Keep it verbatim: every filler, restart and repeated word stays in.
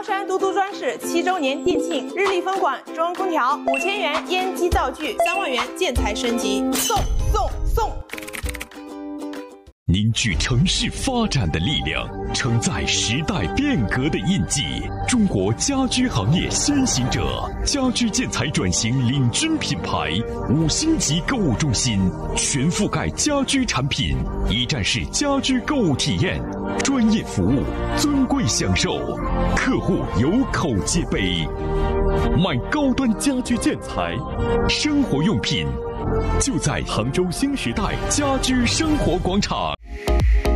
山都督专事七周年店庆，日立分馆中央空调五千元烟机灶具，三万元建材升级，送送送！ 凝聚城市发展的力量，承载时代变革的印记。中国家居行业先行者，家居建材转型领军品牌，五星级购物中心，全覆盖家居产品，一站式家居购物体验，专业服务，尊贵享受，客户有口皆碑。买高端家居建材、生活用品，就在杭州新时代家居生活广场。